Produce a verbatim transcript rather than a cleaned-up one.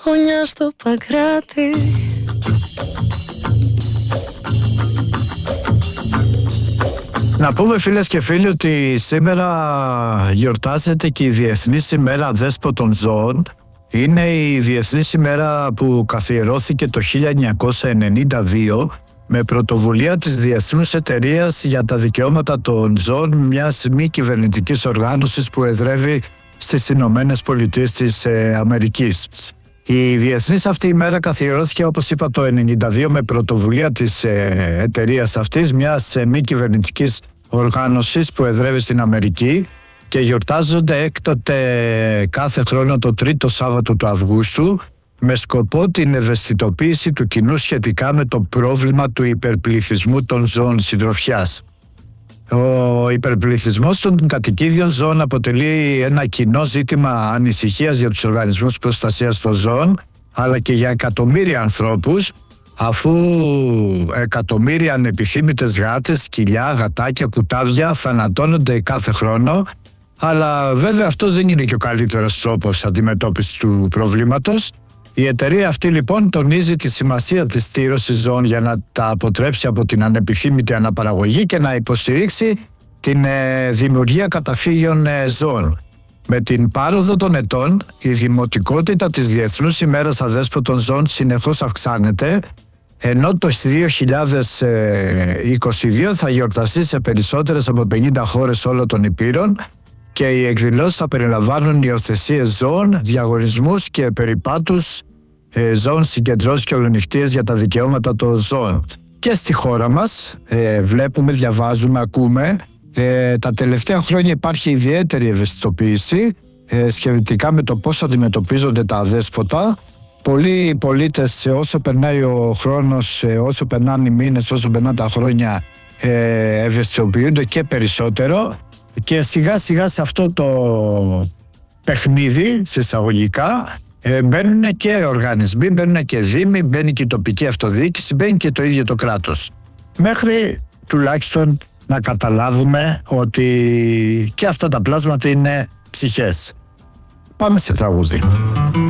χωνιά στο Παγκράτη. Να πούμε, φίλες και φίλοι, ότι σήμερα γιορτάζεται και η Διεθνής ημέρα Αδέσποτων Ζώων. Είναι η Διεθνής ημέρα που καθιερώθηκε το χίλια εννιακόσια ενενήντα δύο με πρωτοβουλία της Διεθνούς Εταιρείας για τα Δικαιώματα των Ζώων, μιας μη κυβερνητικής οργάνωσης που εδρεύει στις Ηνωμένες Πολιτείες της ε, Αμερικής. Η Διεθνής αυτή ημέρα καθιερώθηκε, όπως είπα, το ενενήντα δύο με πρωτοβουλία της ε, εταιρείας αυτής, μιας ε, μη κυβερνητικής οργάνωσης που εδρεύει στην Αμερική, και γιορτάζονται έκτοτε κάθε χρόνο το τρίτο Σάββατο του Αυγούστου με σκοπό την ευαισθητοποίηση του κοινού σχετικά με το πρόβλημα του υπερπληθυσμού των ζώων συντροφιάς. Ο υπερπληθυσμός των κατοικίδιων ζώων αποτελεί ένα κοινό ζήτημα ανησυχίας για τους οργανισμούς προστασίας των ζώων, αλλά και για εκατομμύρια ανθρώπους, αφού εκατομμύρια ανεπιθύμητες γάτες, σκυλιά, γατάκια, κουτάβια θανατώνονται κάθε χρόνο. Αλλά βέβαια αυτός δεν είναι και ο καλύτερος τρόπος αντιμετώπισης του προβλήματος. Η εταιρεία αυτή λοιπόν τονίζει τη σημασία της στήρωσης ζώων για να τα αποτρέψει από την ανεπιθύμητη αναπαραγωγή και να υποστηρίξει την ε, δημιουργία καταφύγιων ε, ζώων. Με την πάροδο των ετών, η δημοτικότητα της Διεθνούς ημέρας Αδέσποτων Ζώων συνεχώς αυξάνεται, ενώ το δύο χιλιάδες είκοσι δύο θα γιορταστεί σε περισσότερες από πενήντα χώρες όλων των υπήρων, και οι εκδηλώσεις θα περιλαμβάνουν υιοθεσίες ζώων, διαγωνισμούς και περιπάτους ε, ζώων, συγκεντρώσεις και ολονυχτίες για τα δικαιώματα των ζώων. Και στη χώρα μας ε, βλέπουμε, διαβάζουμε, ακούμε, ε, τα τελευταία χρόνια υπάρχει ιδιαίτερη ευαισθητοποίηση ε, σχετικά με το πώς αντιμετωπίζονται τα αδέσποτα. Πολλοί πολίτες, όσο περνάει ο χρόνος, όσο περνάνε οι μήνες, όσο περνάνε τα χρόνια, ε, ευαισθητοποιούνται και περισσότερο, και σιγά σιγά σε αυτό το παιχνίδι, σε εισαγωγικά, ε, μπαίνουν και οργανισμοί, μπαίνουν και δήμοι, μπαίνει και η τοπική αυτοδιοίκηση, μπαίνει και το ίδιο το κράτος. Μέχρι τουλάχιστον να καταλάβουμε ότι και αυτά τα πλάσματα είναι ψυχές. Πάμε σε τραγούδι.